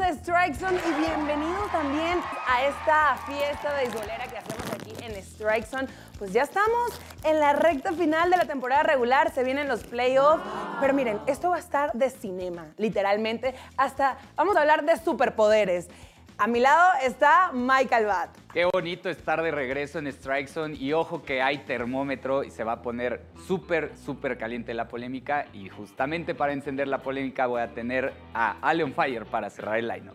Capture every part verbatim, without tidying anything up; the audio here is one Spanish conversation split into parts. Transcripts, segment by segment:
Strike Zone y bienvenidos también a esta fiesta beisbolera que hacemos aquí en Strike Zone. Pues ya estamos en la recta final de la temporada regular, se vienen los playoffs, pero miren, esto va a estar de cinema, literalmente, hasta vamos a hablar de superpoderes. A mi lado está Mike Albat. Qué bonito estar de regreso en Strike Zone y ojo que hay termómetro y se va a poner súper, súper caliente la polémica y justamente para encender la polémica voy a tener a Ale on Fire para cerrar el lineup.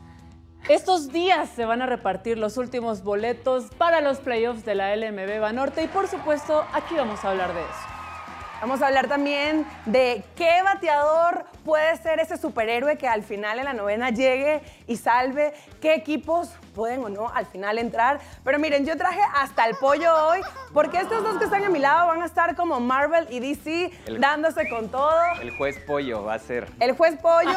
Estos días se van a repartir los últimos boletos para los playoffs de la L M B Banorte y por supuesto aquí vamos a hablar de eso. Vamos a hablar también de qué bateador puede ser ese superhéroe que al final en la novena llegue y salve, qué equipos pueden o no al final entrar. Pero miren, yo traje hasta el pollo hoy porque estos dos que están a mi lado van a estar como Marvel y D C el, dándose con todo. El juez pollo va a ser. El juez pollo.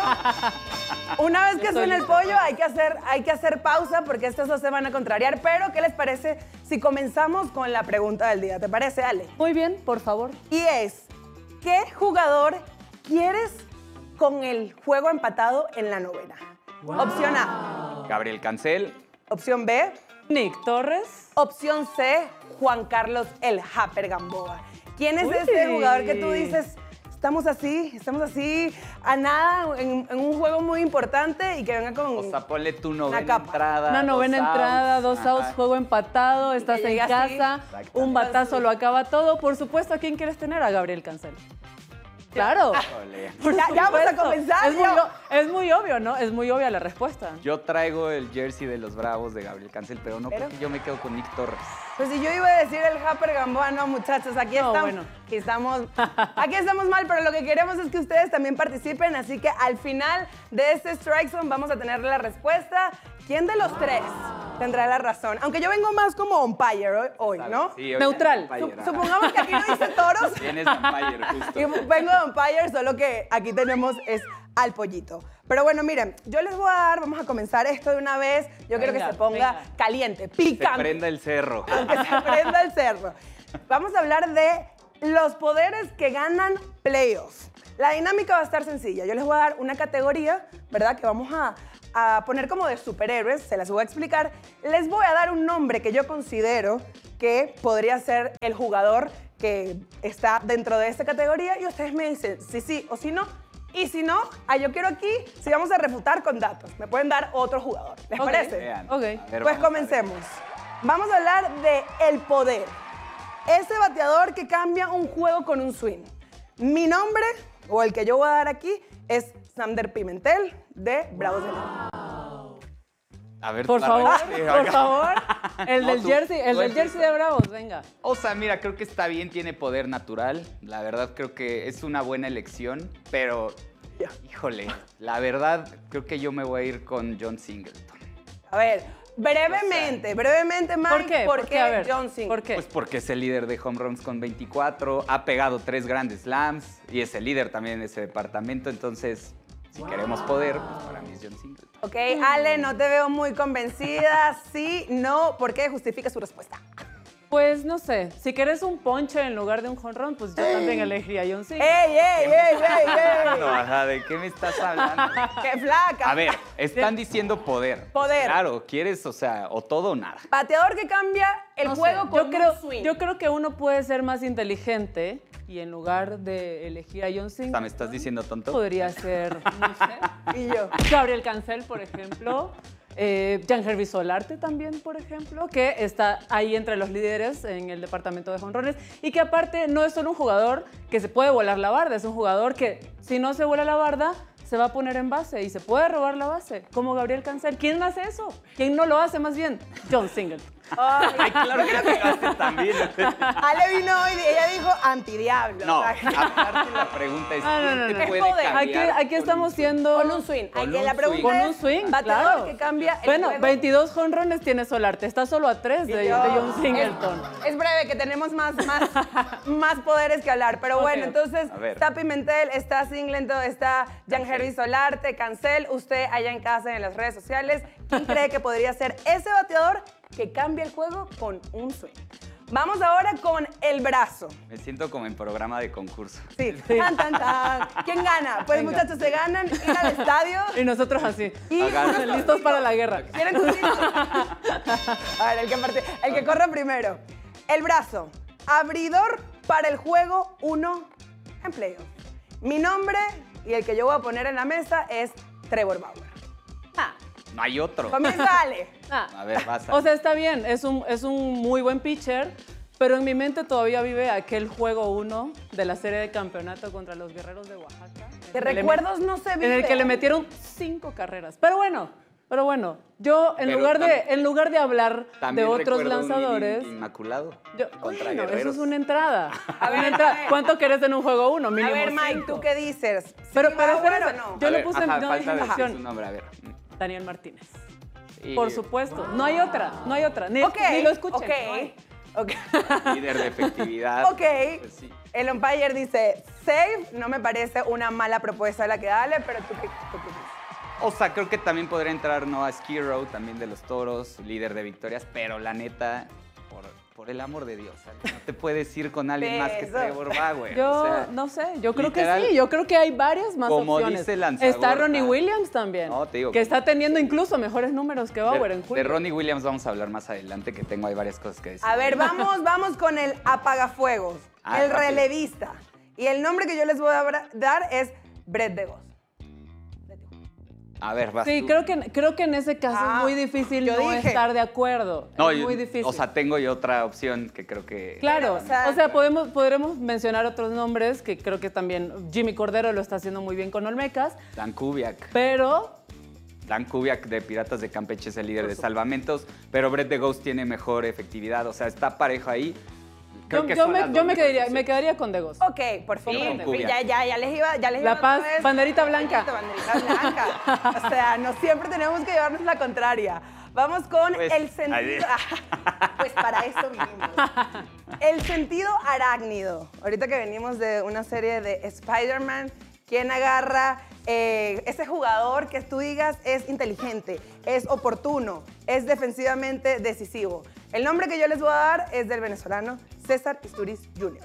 Una vez que suene el pollo hay que, hacer, hay que hacer pausa porque estos dos se van a contrariar. Pero, ¿qué les parece si comenzamos con la pregunta del día? ¿Te parece, Ale? Muy bien, por favor. Y es, ¿qué jugador quieres con el juego empatado en la novena? Wow. Opción A, Gabriel Cancel. Opción B, Nick Torres. Opción C, Juan Carlos El Haper Gamboa. ¿Quién es Uy. ese jugador que tú dices, estamos así, estamos así, a nada, en, en un juego muy importante y que venga con O sea, ponle tu novena capa. entrada. Una novena dos entrada, outs. dos Ajá. outs, juego empatado, estás en llega así. casa, un batazo lo acaba todo. Por supuesto, ¿a quién quieres tener? A Gabriel Cancel. Claro. Híjole. Por Ya- ya vamos a supuesto. comenzar, Es muy, yo. o- es muy obvio, ¿no? Es muy obvia la respuesta. Yo traigo el jersey de los Bravos de Gabriel Cancel, pero no ¿Pero? porque yo me quedo con Nick Torres. Pues si yo iba a decir el Haper Gamboa, no, muchachos, aquí No, estamos, bueno. aquí estamos, aquí estamos mal, pero lo que queremos es que ustedes también participen, así que al final de este Strike Zone vamos a tener la respuesta. ¿Quién de los tres tendrá la razón? Aunque yo vengo más como umpire hoy, hoy, ¿no? Sí, hoy Neutral. es umpire, Sup- ajá. Supongamos que aquí no dice toros. Tienes umpire, justo. Y vengo de umpire, solo que aquí tenemos es al pollito. Pero bueno, miren, yo les voy a dar, vamos a comenzar esto de una vez. Yo quiero que Venga, se ponga venga. caliente, Se picante. prenda el cerro. Que se prenda el cerro. Vamos a hablar de los poderes que ganan playoffs. La dinámica va a estar sencilla. Yo les voy a dar una categoría, ¿verdad? Que vamos a, a poner como de superhéroes, se las voy a explicar. Les voy a dar un nombre que yo considero que podría ser el jugador que está dentro de esta categoría y ustedes me dicen si sí o si no. Y si no, ah, yo quiero aquí, si vamos a refutar con datos, me pueden dar otro jugador. ¿Les Ok. parece? Vean. Ok. A ver, Pues vamos a comencemos. Vamos a hablar de el poder. Ese bateador que cambia un juego con un swing. Mi nombre, o el que yo voy a dar aquí, es Sander Pimentel de Bravos de León. A ver, Por la favor, verdad, sí, por oiga. favor. El No, del tú- jersey, el tú del empieza. jersey de Bravos, venga. O sea, mira, creo que está bien, tiene poder natural. La verdad, creo que es una buena elección, pero, Ya. híjole, la verdad, creo que yo me voy a ir con John Singleton. A ver, brevemente, brevemente, Mike, ¿Por qué? ¿por qué A ver, John Singleton? ¿por qué? Pues porque es el líder de home runs con veinticuatro, ha pegado tres grandes slams y es el líder también en ese departamento. Entonces, si queremos poder, pues para mí es John Singleton. Ok, Ale, no te veo muy convencida. Sí, no, ¿por qué? Justifica su respuesta. Pues no sé, si querés un ponche en lugar de un jonrón, pues yo también elegiría a John Cena. ¡Ey, ey, ey, ey, No, ajá, ¿de qué me estás hablando? ey! ¡Qué flaca! A ver, están diciendo poder. Poder. Claro, quieres, o sea, o todo o nada. Bateador que cambia el No sé, juego con yo creo, un swing. yo creo que uno puede ser más inteligente y en lugar de elegir a John O Cena, sea, ¿me estás diciendo tonto? podría ser, no sé, Y yo. Gabriel Cancel, por ejemplo. Eh, Jean-Hervé Solarte también, por ejemplo, que está ahí entre los líderes en el departamento de jonrones y que aparte no es solo un jugador que se puede volar la barda, es un jugador que si no se vuela la barda se va a poner en base y se puede robar la base, como Gabriel Cancel. ¿Quién hace eso? ¿Quién no lo hace más bien? John Singleton. Ay, Ay, claro que lo hace también. Ale vino hoy y ella dijo antidiablo. No, O sea, aparte la pregunta es Ah, no, ¿quién no, te no. puede Poder. cambiar Aquí, aquí con estamos un- siendo... con un swing. Con Aquí un la pregunta swing. Con es, un swing, bateador claro. que cambia el Bueno, juego. veintidós jonrones tiene Solarte, está solo a tres de, Y de yo- John Singleton. Es, es breve, que tenemos más, más, más poderes que hablar. Pero Ok. bueno, entonces A ver. está Pimentel, está Singleton, está Jean-Hervé Solarte, Cancel. Usted allá en casa, en las redes sociales, ¿quién cree que podría ser ese bateador que cambia el juego con un swing? Vamos ahora con el brazo. Me siento como en programa de concurso. Sí. Tan, tan, tan. ¿Quién gana? Pues Venga. muchachos, se ganan ir al estadio. Y nosotros así, Y Hagan- listos para la guerra. ¿Quieren un tiro? A ver, el que, parte- el que corra primero. El brazo. Abridor para el juego uno en playoff. Mi nombre y el que yo voy a poner en la mesa es Trevor Bauer. Ah, No hay otro. Comienza Ale. ah. A ver, vas a... O sea, está bien, es un, es un muy buen pitcher, pero en mi mente todavía vive aquel juego uno de la serie de campeonato contra los Guerreros de Oaxaca. De en el que le recuerdos no se met- vive. En el que le metieron cinco carreras. Pero bueno, pero bueno, yo en, Pero lugar, de, tam- en lugar de hablar de También otros recuerdo un lanzadores... inning inmaculado Yo, contra bueno, eso Guerreros. es una entrada. A ver, Una entrada. a ver. ¿Cuánto querés en un juego uno? A Mínimo ver, Mike, cinco. ¿tú qué dices? Pero, ¿Sí, pero Bauer espérate, o no? yo A le ver, puse ajá, no falta dije decir opción. su nombre, a ver. Daniel Martínez. Sí, Por supuesto. No hay otra, no hay otra. Ni, Ok, ni lo escuchen. ok, no hay. ok. Líder de efectividad. Ok, Pues sí. el umpire dice save, no me parece una mala propuesta la que dale, pero tú qué, tú qué dices. O sea, creo que también podría entrar Noah Skirrow, también de los Toros, líder de victorias, pero la neta, por, por el amor de Dios, Ale, no te puedes ir con alguien más que Eso. Trevor Bauer. Yo o sea, no sé, yo creo literal, que sí, yo creo que hay varias más como opciones. dice Lanzagorta. Está Ronnie Williams también, No, te digo que que- está teniendo incluso mejores números que Bauer en de, julio. de Ronnie Williams vamos a hablar más adelante, que tengo ahí varias cosas que decir. A ver, vamos, vamos con el apagafuegos, Ah, el rápido. relevista. Y el nombre que yo les voy a abra- dar es Brett DeGos. A ver, vas Sí, tú. creo que, creo que en ese caso Ah, es muy difícil yo no dije. estar de acuerdo. No, es yo- muy difícil. O sea, tengo yo otra opción que creo que... Claro, Pero, o sea- o sea, podemos, podremos mencionar otros nombres que creo que también Jimmy Cordero lo está haciendo muy bien con Olmecas, Dan Kubiak. pero Dan Kubiak de Piratas de Campeche es el líder de salvamentos, pero Brett DeGhost tiene mejor efectividad, o sea, está parejo ahí. Creo yo, que yo son me, las yo dos me, mejores quedaría, me opciones. quedaría con Degos. Ok, por fin, Con por fin, Cubiak. ya, ya, ya les iba, ya les La iba Paz, otra vez. banderita blanca. Banderita blanca. O sea, no siempre tenemos que llevarnos la contraria. Vamos con Pues, el sentido... Pues para eso vinimos. El sentido arácnido. Ahorita que venimos de una serie de Spider-Man, ¿quién agarra eh, ese jugador que tú digas es inteligente, es oportuno, es defensivamente decisivo? El nombre que yo les voy a dar es del venezolano César Isturiz junior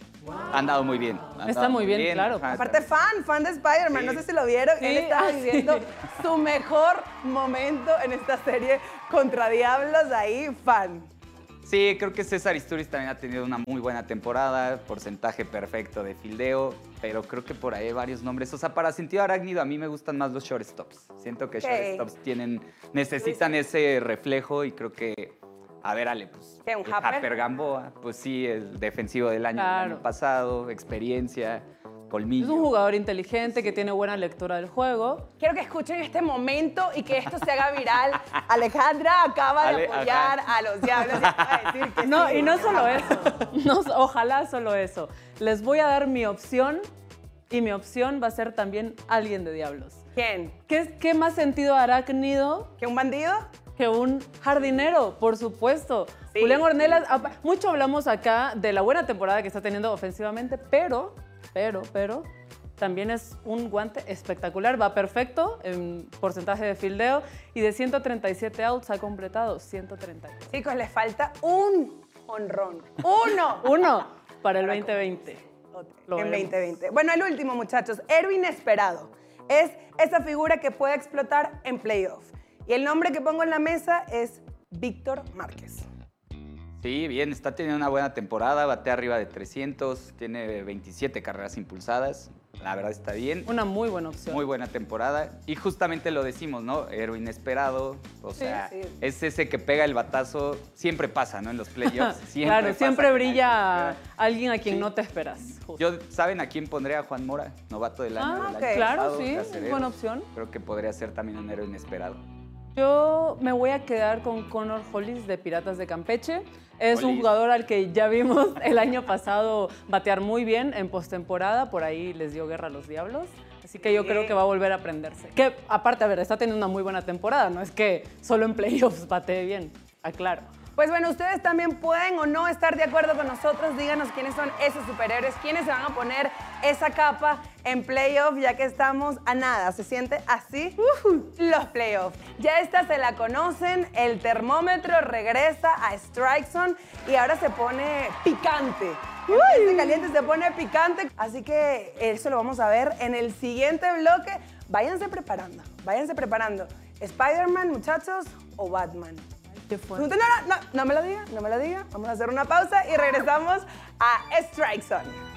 Han dado muy bien. han Está dado muy bien, claro. ajá, Aparte, fan, fan de Spider-Man. Sí. No sé si lo vieron. Sí, Él estaba ah, viviendo sí. su mejor momento en esta serie contra Diablos. Ahí, fan. Sí, creo que César Isturiz también ha tenido una muy buena temporada, porcentaje perfecto de fildeo, pero creo que por ahí hay varios nombres. O sea, para sentido arácnido a mí me gustan más los shortstops. Siento que Ok. shortstops tienen, necesitan ese reflejo y creo que, a ver, Ale, pues ¿Qué, un el Happer? Gamboa, pues sí, el defensivo del año, del Claro. año pasado, experiencia, colmillo. Es un jugador inteligente que tiene buena lectura del juego. Quiero que escuchen este momento y que esto se haga viral. Alejandra acaba de Ale, apoyar ajá. a los Diablos y acaba de decir que No, sí. y no solo eso. No, ojalá solo eso. Les voy a dar mi opción y mi opción va a ser también alguien de Diablos. ¿Quién? ¿Qué, qué más sentido arácnido ¿Que un bandido? que un jardinero, por supuesto? Sí. Julián Ornelas, apa- mucho hablamos acá de la buena temporada que está teniendo ofensivamente, pero, pero, pero, también es un guante espectacular. Va perfecto en porcentaje de fildeo y de ciento treinta y siete outs ha completado ciento treinta y dos. Chicos, les falta un honrón. ¡Uno! Uno para el veinte veinte. Lo en veremos. veinte veinte. Bueno, el último, muchachos. Héroe inesperado. Es esa figura que puede explotar en playoff. Y el nombre que pongo en la mesa es Víctor Márquez. Sí, bien, está teniendo una buena temporada, batea arriba de trescientos, tiene veintisiete carreras impulsadas, la verdad está bien. Una muy buena opción. Muy buena temporada. Y justamente lo decimos, ¿no? Héroe inesperado. O Sí, sea, sí. es ese que pega el batazo. Siempre pasa, ¿no? En los playoffs. Siempre claro, pasa siempre que brilla alguien alguien a quien Sí. no te esperas. justo. Yo, ¿saben a quién pondría? A Juan Mora, novato del año. Ah, del ok. año Claro, pasado, sí, casereros. buena opción. Creo que podría ser también un héroe inesperado. Yo me voy a quedar con Connor Hollis de Piratas de Campeche. Es un Hollis. jugador al que ya vimos el año pasado batear muy bien en postemporada. Por ahí les dio guerra a los Diablos. Así que yo Sí. creo que va a volver a aprenderse. Que aparte, a ver, está teniendo una muy buena temporada. No es que solo en playoffs batee bien. Aclaro. Pues bueno, ustedes también pueden o no estar de acuerdo con nosotros. Díganos quiénes son esos superhéroes, quiénes se van a poner esa capa en playoff, ya que estamos a nada. ¿Se siente así? Uh-huh. Los playoffs. Ya esta se la conocen, el termómetro regresa a Strike Zone y ahora se pone picante. En vez de caliente se pone picante. Así que eso lo vamos a ver en el siguiente bloque. Váyanse preparando, váyanse preparando. ¿Spider-Man, muchachos, o Batman? ¿Qué fue? No, no, no, no me lo diga, no me lo diga. Vamos a hacer una pausa y regresamos a Strike Zone.